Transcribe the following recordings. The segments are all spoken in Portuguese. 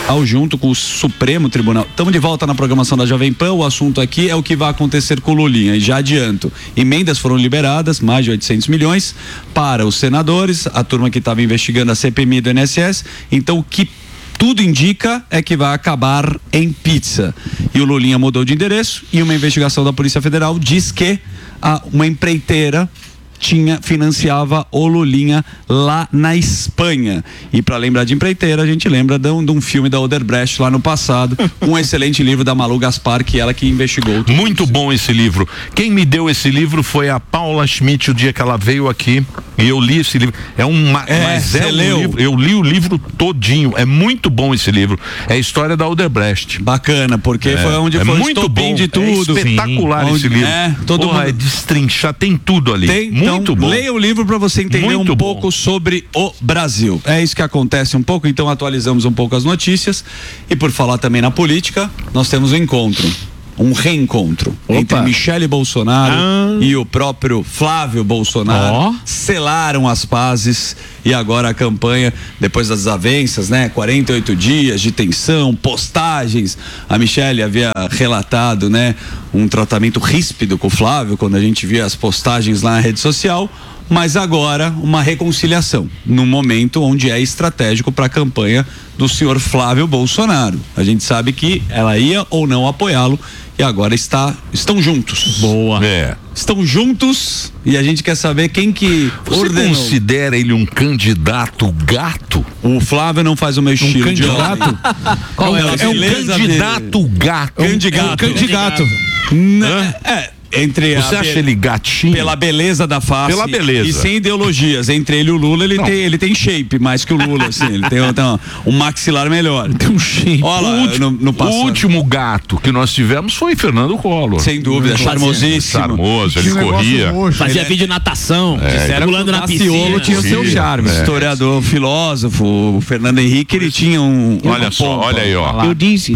junto com o Supremo Tribunal. Estamos de volta na programação da Jovem Pan. O assunto aqui é o que vai acontecer com o Lulinha. E já adianto, emendas foram liberadas, mais de 800 milhões para os senadores, a turma que estava investigando a CPMI do INSS. Então, o que tudo indica é que vai acabar em pizza. E o Lulinha mudou de endereço e uma investigação da Polícia Federal diz que uma empreiteira financiava o Lulinha lá na Espanha. E para lembrar de empreiteira, a gente lembra de um filme da Odebrecht lá no passado, um excelente livro da Malu Gaspar, que ela que investigou. Muito bom esse livro. Quem me deu esse livro foi a Paula Schmidt, o dia que ela veio aqui, e eu li esse livro. Livro. Eu li o livro todinho. É muito bom esse livro. É a história da Odebrecht. Bacana, porque foi onde foi muito o bom de tudo. É espetacular esse livro. É destrinchar, tem tudo ali. Muito bom. Leia o livro para você entender muito pouco sobre o Brasil. É isso que acontece um pouco, então atualizamos um pouco as notícias. E por falar também na política, nós temos um reencontro entre Michele Bolsonaro e o próprio Flávio Bolsonaro. Selaram as pazes e agora a campanha, depois das desavenças, 48 dias de tensão, postagens. A Michele havia relatado, um tratamento ríspido com o Flávio quando a gente via as postagens lá na rede social. Mas agora uma reconciliação, num momento onde é estratégico para a campanha do senhor Flávio Bolsonaro. A gente sabe que ela ia ou não apoiá-lo e agora estão juntos. Boa. Estão juntos e a gente quer saber quem que ordenou. Você considera ele um candidato gato? O Flávio não faz o meu estilo candidato? É um candidato gato. Candidato. Você acha ele gatinho? Pela beleza da face. Pela beleza. E sem ideologias. Entre ele e o Lula, ele tem shape mais que o Lula, assim. Ele tem um maxilar melhor. Tem um shape. Olha lá, o último gato que nós tivemos foi Fernando Collor. Sem dúvida, charmosíssimo. Charmoso, ele corria. Fazia vídeo de natação, pulando na piscina. Tinha o seu charme. Historiador, filósofo, o Fernando Henrique, ele tinha Olha só, olha aí, ó. Eu disse.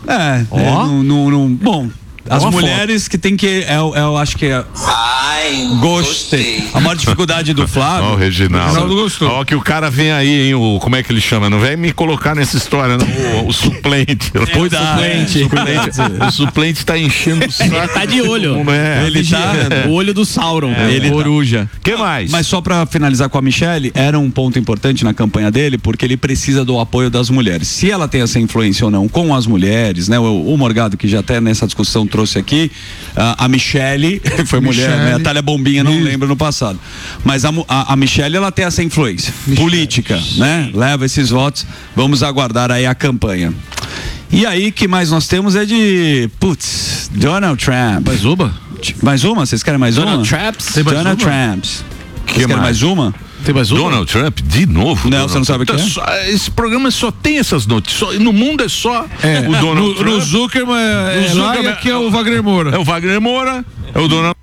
Bom. As mulheres que tem que. Eu acho que é. Gostei. A maior dificuldade do Flávio. Ó, o Reginaldo gostou. Ó, que o cara vem aí, hein? Como é que ele chama? Não vem me colocar nessa história, não. O suplente. Cuidado. O suplente tá enchendo o saco. Ele tá de olho. Ele tá. O olho do Sauron. Ele coruja. Que mais? Mas só pra finalizar com a Michele, era um ponto importante na campanha dele, porque ele precisa do apoio das mulheres. Se ela tem essa influência ou não com as mulheres, o Morgado, que já até nessa discussão trouxe aqui, a Michele foi mulher, a Thalia Bombinha não lembro no passado, mas a Michele, ela tem essa influência política, leva esses votos, vamos aguardar aí a campanha. E aí, que mais nós temos é de Donald Trump. Mais uma? Vocês querem mais uma? Donald Trump. Vocês querem mais uma? Tem mais Donald Trump de novo? Não, você não sabe o que é? Esse programa só tem essas notícias. No mundo é só o Donald Trump. No Zuckerman e aqui é o Wagner Moura. É o Wagner Moura, é o Donald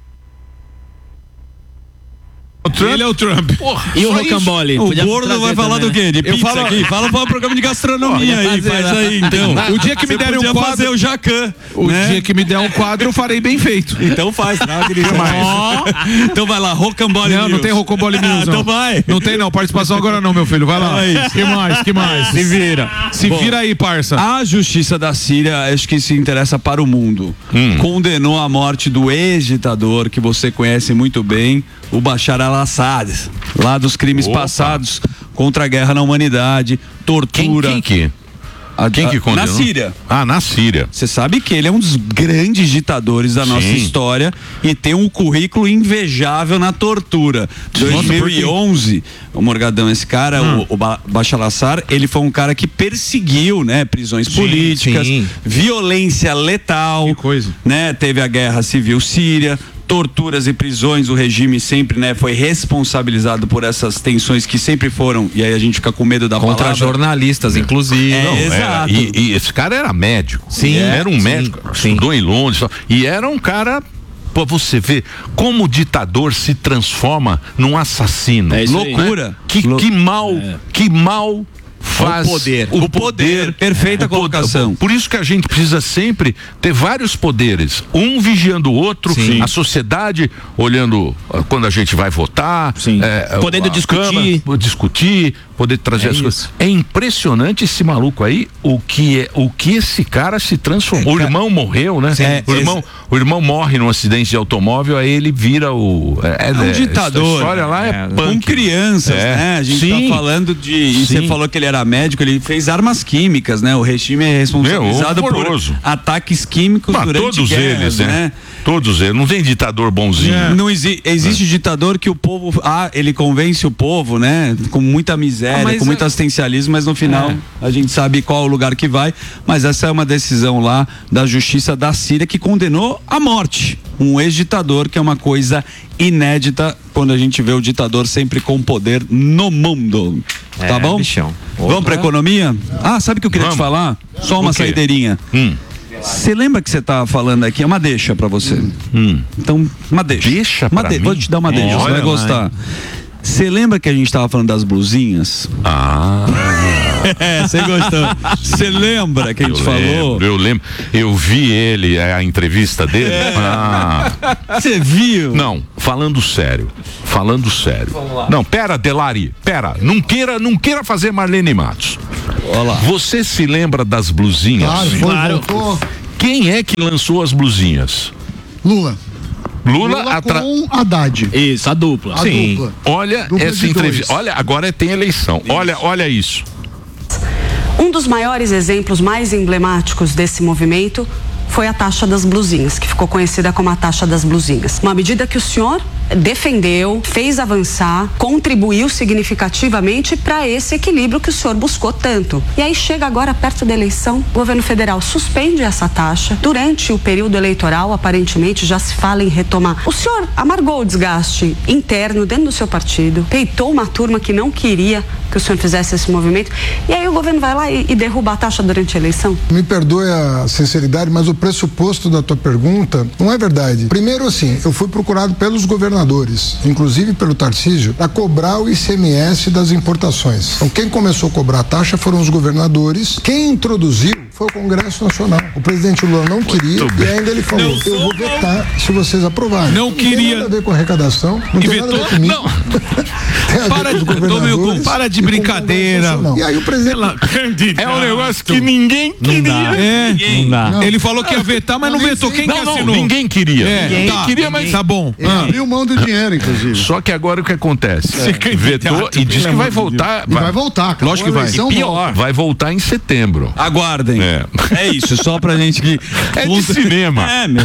Trump. Ele é o Trump. Porra, e o Rocambole? O gordo vai falar do quê? De pizza aqui? Fala para o programa de gastronomia aí, faz aí então. O dia que me derem um quadro, fazer o Jacan. Dia que me der um quadro, eu farei bem feito. Então faz, Então vai lá, Rocambole News. Não tem Rocambole News, não. Então vai. Não tem não, participação agora não, meu filho, vai lá. Que mais? Se vira. Vira aí, parça. A justiça da Síria, acho que se interessa para o mundo. Condenou a morte do ex-ditador, que você conhece muito bem, o Bashar al-Assad, lá dos crimes passados contra a guerra na humanidade, tortura. Quem que condenou? Na Síria. Na Síria. Você sabe que ele é um dos grandes ditadores da nossa história e tem um currículo invejável na tortura. 2011, o Morgadão, esse cara, o Bashar al-Assad, ele foi um cara que perseguiu, prisões políticas, violência letal, que coisa. Teve a guerra civil síria, torturas e prisões, o regime sempre, foi responsabilizado por essas tensões que sempre foram, e aí a gente fica com medo da contra palavra. jornalistas, inclusive. Exato. E esse cara era médico. Era um médico, estudou em Londres, e era um cara, pra você ver como o ditador se transforma num assassino. Loucura. Que mal faz o poder. Perfeita colocação. Por isso que a gente precisa sempre ter vários poderes, um vigiando o outro, a sociedade olhando quando a gente vai votar, podendo discutir, poder trazer as coisas. É impressionante esse maluco aí, o que esse cara se transformou. O irmão morreu, né? O irmão morre num acidente de automóvel, aí ele vira um ditador. A história lá é punk. Com crianças, né? A gente tá falando de... E você falou que ele era médico, ele fez armas químicas, né? O regime é responsabilizado por ataques químicos durante todos guerras, eles, né? Todos eles. Não tem ditador bonzinho. Não existe ditador que o povo... ele convence o povo, né? Com muita miséria, com muito assistencialismo, mas no final a gente sabe qual é o lugar que vai. Mas essa é uma decisão lá da justiça da Síria que condenou à morte um ex-ditador, que é uma coisa inédita quando a gente vê o ditador sempre com poder no mundo. Tá bom? Bichão. Vamos pra economia? Sabe o que eu queria te falar? Só uma saideirinha. Você lembra que você estava falando aqui? É uma deixa pra você. Então, uma deixa. Deixa pra mim? Vou te dar uma deixa, você vai gostar. Você lembra que a gente estava falando das blusinhas? Você gostou. Você lembra que a gente falou? Eu lembro. Eu vi a entrevista dele. Você viu? Não, falando sério. Não, pera, Delari, pera. Não queira fazer Marlene Matos. Olha lá. Você se lembra das blusinhas? Claro. Quem é que lançou as blusinhas? Lula com Haddad. Isso, a dupla. Dupla. Olha essa entrevista. Olha, agora tem eleição. Olha isso. Um dos maiores exemplos mais emblemáticos desse movimento foi a taxa das blusinhas, que ficou conhecida como a taxa das blusinhas. Uma medida que o senhor defendeu, fez avançar, contribuiu significativamente para esse equilíbrio que o senhor buscou tanto. E aí chega agora perto da eleição, o governo federal suspende essa taxa. Durante o período eleitoral, aparentemente, já se fala em retomar. O senhor amargou o desgaste interno dentro do seu partido, peitou uma turma que não queria que o senhor fizesse esse movimento, e aí o governo vai lá e derruba a taxa durante a eleição? Me perdoe a sinceridade, mas o pressuposto da tua pergunta não é verdade. Primeiro, assim, eu fui procurado pelos governadores, inclusive pelo Tarcísio, para cobrar o ICMS das importações. Então, quem começou a cobrar a taxa foram os governadores. Quem introduziu foi o Congresso Nacional. O presidente Lula não queria e ainda ele falou, eu vou vetar se vocês aprovarem. Não queria. Não tem nada a ver com arrecadação, não tem nada a ver comigo. Não. Tem a ver com os governadores. Para de brincadeira. E aí o presidente... É um negócio que ninguém queria. Não dá. Ele falou que ia vetar, mas não vetou. Quem que assinou? Ninguém queria. Ninguém queria, mas... Tá bom. Ele abriu mão do dinheiro, inclusive. Só que agora o que acontece? Vetou e disse que vai voltar. E vai voltar. Lógico que vai. E pior, vai voltar em setembro. Aguardem. É isso, só pra gente que... É de cinema.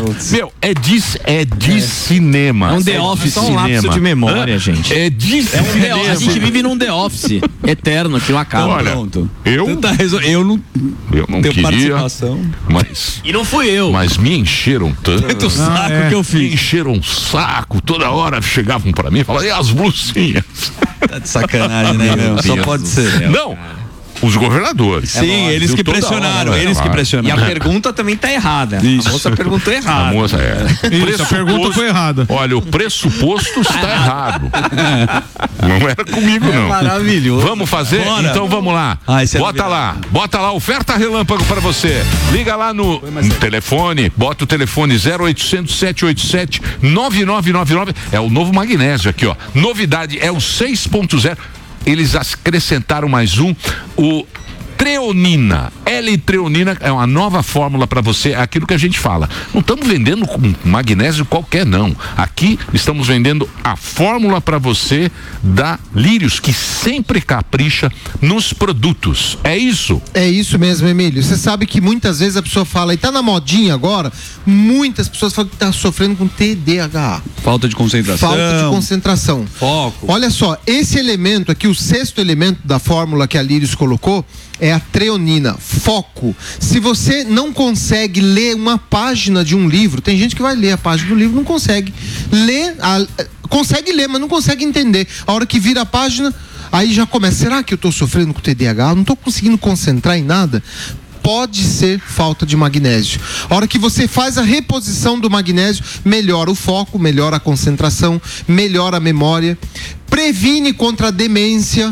É de cinema. É um The Office. Só um lapso de memória, gente. É de cinema. A gente vive num The Office eterno, que não acaba. Olha, Pronto. eu não tenho queria, participação. Mas... E não fui eu. Mas me encheram tanto. O saco que eu Me fiz. encheram um saco. Toda hora chegavam pra mim e falavam, e as blusinhas? Tá de sacanagem, né, meu? Só pode ser. Não. Os governadores. Sim, eles que pressionaram. Eles que pressionaram. E a pergunta também tá errada. Isso. A moça perguntou errado. A moça Isso, a pergunta foi errada. Olha, o pressuposto está errado. Não era comigo, não. Maravilhoso. Vamos fazer? Bora. Então vamos lá. Bota lá, oferta relâmpago para você. Liga lá no telefone, bota o telefone 0800 787 9999. É o novo magnésio aqui, ó. Novidade, é o 6.0. Eles acrescentaram mais o treonina. L-treonina é uma nova fórmula para você, é aquilo que a gente fala. Não estamos vendendo com magnésio qualquer, não. Aqui estamos vendendo a fórmula para você da Lírios, que sempre capricha nos produtos. É isso? É isso mesmo, Emílio. Você sabe que muitas vezes a pessoa fala, e tá na modinha agora, muitas pessoas falam que tá sofrendo com TDAH. Falta de concentração. Foco. Olha só, esse elemento aqui, o 6º elemento da fórmula que a Lírios colocou, é a treonina, foco. Se você não consegue ler uma página de um livro, tem gente que vai ler a página do livro, não consegue ler, consegue ler, mas não consegue entender. A hora que vira a página, aí já começa, será que eu estou sofrendo com TDAH? Não estou conseguindo concentrar em nada? Pode ser falta de magnésio. A hora que você faz a reposição do magnésio, melhora o foco, melhora a concentração, melhora a memória, previne contra a demência.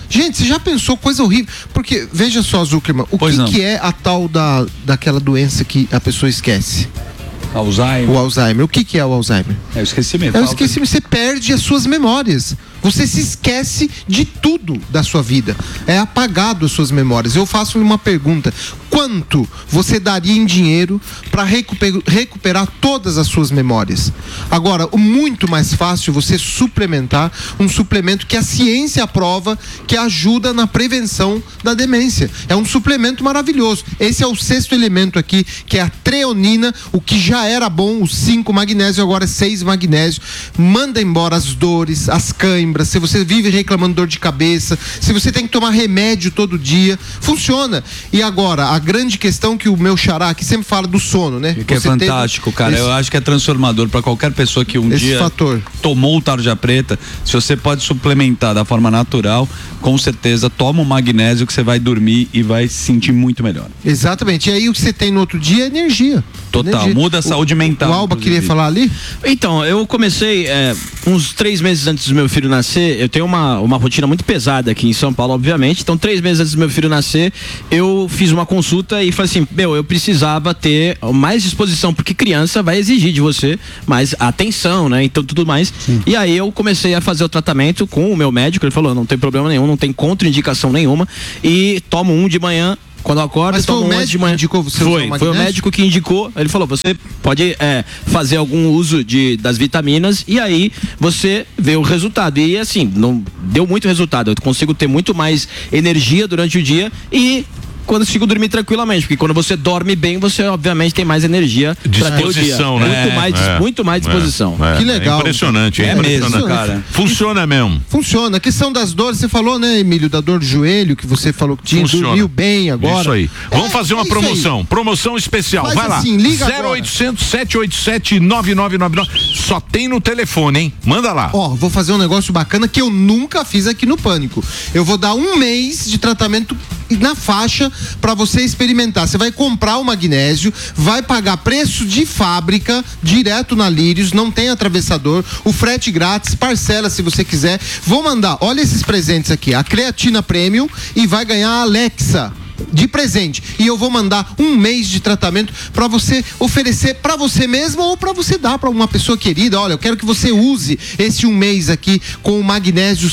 Gente, você já pensou coisa horrível? Porque, veja só, Zuckerman, o que é a tal daquela doença que a pessoa esquece? Alzheimer. O Alzheimer. O que é o Alzheimer? É o esquecimento. É o esquecimento. Você perde as suas memórias. Você se esquece de tudo da sua vida. É apagado as suas memórias. Eu faço uma pergunta: quanto você daria em dinheiro para recuperar todas as suas memórias? Agora, o muito mais fácil você suplementar um suplemento que a ciência aprova que ajuda na prevenção da demência. É um suplemento maravilhoso. Esse é o 6º elemento aqui, que é a treonina, o que já era bom, o 5 magnésio, agora é 6 magnésio. Manda embora as dores, as câimbras. Se você vive reclamando dor de cabeça, se você tem que tomar remédio todo dia, funciona. E agora, a grande questão que o meu xará aqui sempre fala do sono, né? Que é fantástico, cara. Eu acho que é transformador para qualquer pessoa que um dia tomou um tarja preta. Se você pode suplementar da forma natural, com certeza toma um magnésio que você vai dormir e vai se sentir muito melhor. Exatamente. E aí o que você tem no outro dia é energia. Total, energia. Muda a saúde mental. O Alba queria falar ali? Então, eu comecei uns 3 meses antes do meu filho nascer. Eu tenho uma rotina muito pesada aqui em São Paulo, obviamente. Então, 3 meses antes do meu filho nascer, eu fiz uma consulta e falei assim, eu precisava ter mais disposição, porque criança vai exigir de você mais atenção, né? Então, tudo mais. Sim. E aí eu comecei a fazer o tratamento com o meu médico. Ele falou, não tem problema nenhum, não tem contraindicação nenhuma. E tomo um de manhã. Quando eu acordo, mas tomo foi o médico de manhã. Que indicou você Foi o médico que indicou. Ele falou, você pode fazer algum uso das vitaminas e aí você vê o resultado. E assim, não deu muito resultado. Eu consigo ter muito mais energia durante o dia e consigo dormir tranquilamente, porque quando você dorme bem, você obviamente tem mais energia para ter o dia. Né? Muito mais disposição. Que legal. É impressionante, é mesmo, cara. Funciona mesmo. Funciona. A questão das dores, você falou, né, Emílio, da dor de joelho, que você falou que tinha, dormiu bem agora. Isso aí. Vamos fazer uma promoção. Promoção especial. Faz vai assim, lá. Liga 0800 787 9999. Só tem no telefone, hein? Manda lá. Vou fazer um negócio bacana que eu nunca fiz aqui no Pânico. Eu vou dar 1 mês de tratamento na faixa para você experimentar. Você vai comprar o magnésio, vai pagar preço de fábrica direto na Lírios, não tem atravessador, o frete grátis, parcela se você quiser. Vou mandar, olha esses presentes aqui, a creatina premium e vai ganhar a Alexa de presente. E eu vou mandar 1 mês de tratamento para você oferecer para você mesmo ou para você dar para uma pessoa querida. Olha, eu quero que você use esse 1 mês aqui com o magnésio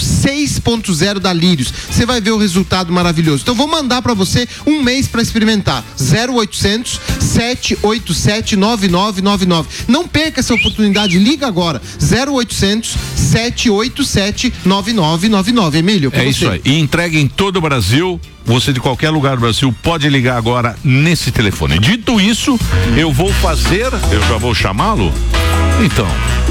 6.0 da Lírios. Você vai ver o resultado maravilhoso. Então vou mandar para você 1 mês para experimentar. 0800 787 9999. Não perca essa oportunidade, liga agora. 0800 787 9999. Emílio, é isso aí. E entrega em todo o Brasil. Você de qualquer lugar do Brasil pode ligar agora nesse telefone. Dito isso, eu já vou chamá-lo? Então.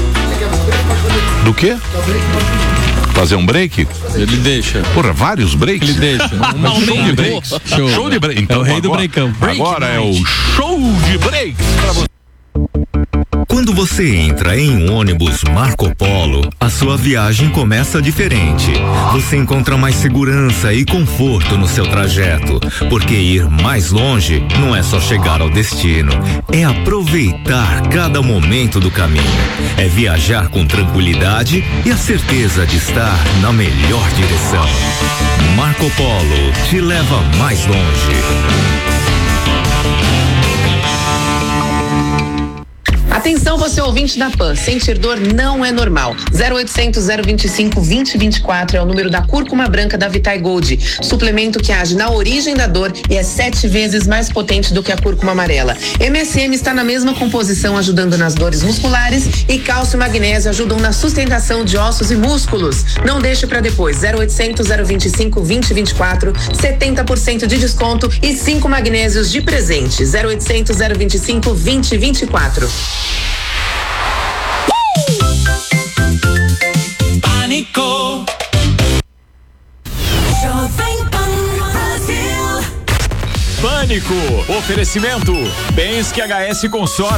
Do quê? Fazer um break? Ele deixa. Porra, vários breaks? Ele deixa. Show de breaks. Show de breaks. Então, é o rei do breakão. Agora é o show de breaks pra você. Quando você entra em um ônibus Marco Polo, a sua viagem começa diferente. Você encontra mais segurança e conforto no seu trajeto, porque ir mais longe não é só chegar ao destino, é aproveitar cada momento do caminho. É viajar com tranquilidade e a certeza de estar na melhor direção. Marco Polo te leva mais longe. Atenção, você ouvinte da PAN, sentir dor não é normal. 0800 025 2024 é o número da cúrcuma branca da Vitae Gold, suplemento que age na origem da dor e é 7 vezes mais potente do que a cúrcuma amarela. MSM está na mesma composição, ajudando nas dores musculares, e cálcio e magnésio ajudam na sustentação de ossos e músculos. Não deixe para depois. 0800 025 2024, 70% de desconto e 5 magnésios de presente. 0800 025 2024. Pânico. Pânico. Oferecimento. Bens que HS Consórcio.